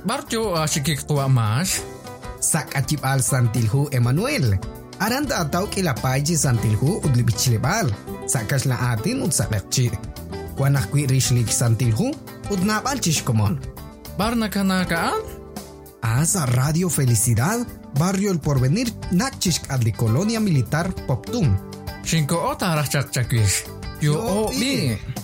Barjo sikik tua mas. Sak acip al santilhu Emmanuel. Aranda atau kila paji santilhu udli bichlebal. Sakas la atin ud sakakci. Wanak kwi rishlik santilhu ud nabal chishkomon. Bar nakaan? Asa Radio Felicidad, Barrio El Porvenir, nakchishk adli Colonia Militar Poptum. Shinko ota arach chakchakwish. Yo o bi.